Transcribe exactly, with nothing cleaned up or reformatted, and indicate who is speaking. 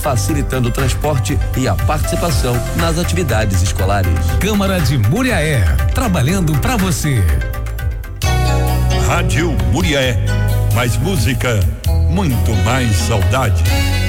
Speaker 1: facilitando o transporte e a participação nas atividades escolares.
Speaker 2: Câmara de Muriaé, trabalhando pra você.
Speaker 3: Rádio Muriaé, mais música, muito mais saudade.